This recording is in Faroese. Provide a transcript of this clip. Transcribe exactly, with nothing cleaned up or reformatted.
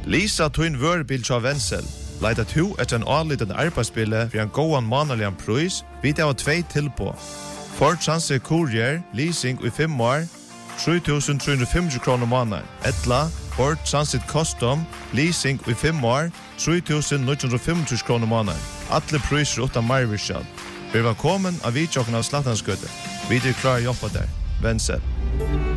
Lisa Twin Wörbil tja Wenzel. Leita to etter en avliten arbeidsbille for en gåan manalian pris, vi det var tvei tilpå. Ford Transit Courier, leasing i fem år, tre tusen tre hundre og femti kroner måneder. Etla, Ford Transit Custom, leasing i fem år, tre tusen ni hundre og femti kroner måneder. Alle priser utan marvirskjall. Vi var velkommen av vidtjokken av Slattanskøtte. Vi er klar å jobbe der. Wenzel.